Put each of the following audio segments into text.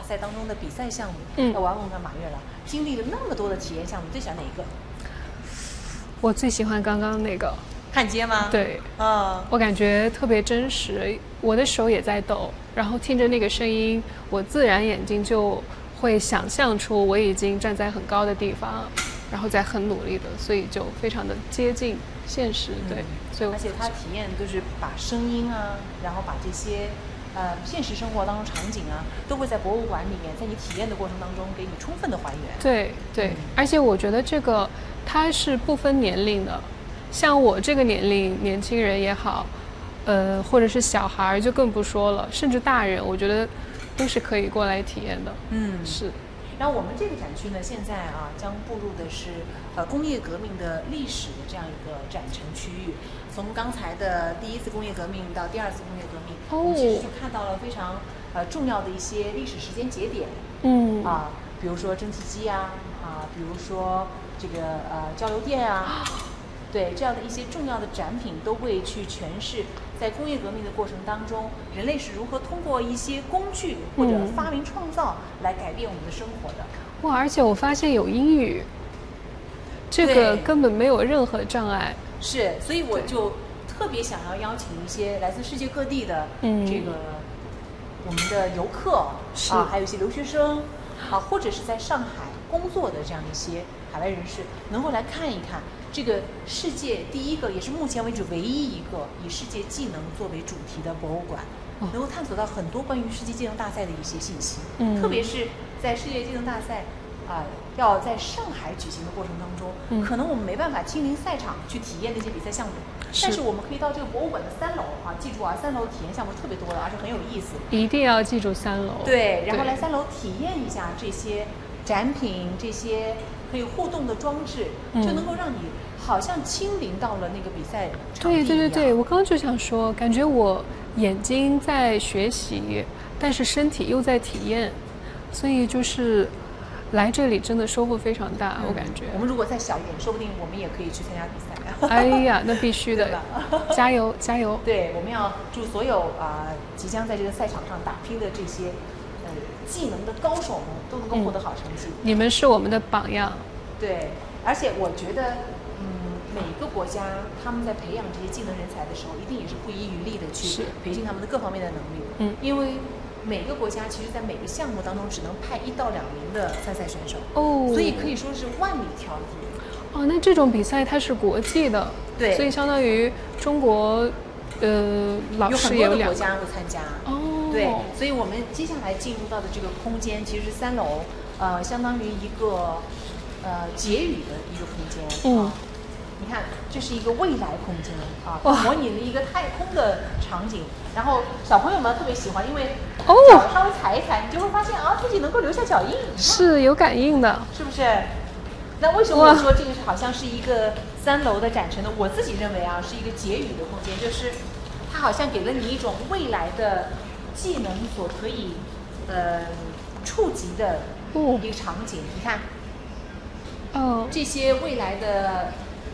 赛当中的比赛项目，要问问看马月了，经历了那么多的体验项目，最喜欢哪一个？ 我最喜欢刚刚那个焊接吗？ 对，我感觉特别真实，我的手也在抖，然后听着那个声音，我自然眼睛就会想象出我已经站在很高的地方，然后在很努力的，所以就非常的接近现实。对，所以而且他体验就是把声音啊，然后把这些现实生活当中场景啊，都会在博物馆里面，在你体验的过程当中给你充分的还原。 对对，而且我觉得这个它是不分年龄的，像我这个年龄，年轻人也好，或者是小孩就更不说了，甚至大人，我觉得都是可以过来体验的。是。 然后我们这个展区呢，现在啊将步入的是工业革命的历史的这样一个展陈区域。从刚才的第一次工业革命到第二次工业革命，我们其实就看到了非常重要的一些历史时间节点。比如说蒸汽机啊，比如说这个交流电啊，对，这样的一些重要的展品都会去诠释在工业革命的过程当中，人类是如何通过一些工具或者发明创造来改变我们的生活的。 哇，而且我发现有英语，这个根本没有任何障碍。 是，所以我就特别想要邀请一些来自世界各地的这个我们的游客还有一些留学生或者是在上海工作的这样一些海外人士，能够来看一看这个世界第一个，也是目前为止唯一一个以世界技能作为主题的博物馆，能够探索到很多关于世界技能大赛的一些信息。特别是在世界技能大赛要在上海举行的过程当中，可能我们没办法亲临赛场去体验那些比赛项目，但是我们可以到这个博物馆的3楼记住3楼的体验项目特别多的，而且很有意思。 一定要记住3楼。 对，然后来3楼体验一下这些展品，这些可以互动的装置，就能够让你好像亲临到了那个比赛场地一样。 对，我刚刚就想说，感觉我眼睛在学习，但是身体又在体验，所以就是来这里真的收获非常大，我感觉。 我们如果再小一点，说不定我们也可以去参加比赛。 哎呀，那必须的，加油加油！ 对，我们要祝所有即将在这个赛场上打拼的这些技能的高手们都能够获得好成绩。 你们是我们的榜样。 对，而且我觉得，每个国家他们在培养这些技能人才的时候，一定也是不遗余力的去培训他们的各方面的能力。因为每个国家其实在每个项目当中只能派1到2名的参赛选手，所以可以说是万里挑一。 那这种比赛它是国际的， 对， 所以相当于中国老师也有很多的国家会参加。对，所以我们接下来进入到的这个空间其实是3楼，相当于一个结语的一个空间。你看，这是一个未来空间模拟了一个太空的场景，然后小朋友们特别喜欢，因为脚稍微踩一踩，你就会发现自己能够留下脚印， 是有感应的， 是不是？那为什么我说这个好像是一个3楼的展陈呢？我自己认为是一个结语的空间，就是它好像给了你一种未来的技能所可以触及的一个场景。你看，这些未来的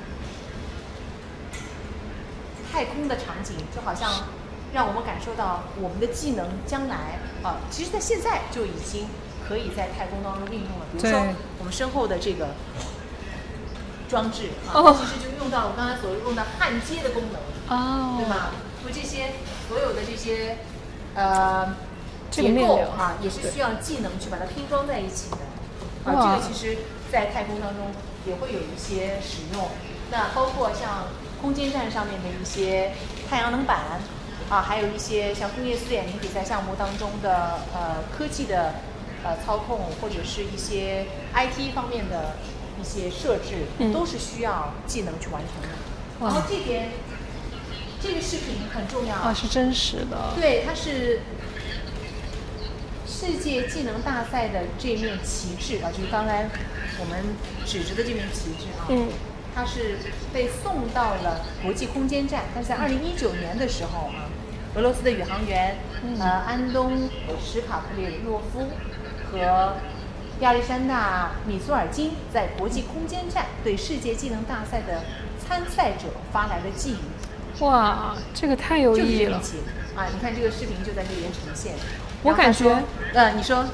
太空的场景，就好像让我们感受到我们的技能将来其实在现在就已经可以在太空当中运用了。比如说我们身后的这个装置它其实就用到了我刚才所用的焊接的功能，对吗？所以这些所有的这些结构也是需要技能去把它拼装在一起的。这个其实在太空当中也会有一些使用。那包括像空间站上面的一些太阳能板还有一些像工业4.0比赛项目当中的科技的操控，或者是一些 IT 方面的一些设置，都是需要技能去完成的。然后这边这个视频很重要是真实的。 对，它是世界技能大赛的这面旗帜就是刚才我们指着的这面旗帜它是被送到了国际空间站。但是在2019年的时候俄罗斯的宇航员安东史卡普列诺夫和亚历山大米苏尔金在国际空间站对世界技能大赛的参赛者发来了寄语。 哇，这个太有意义了你看这个视频就在这边呈现。 我感觉你说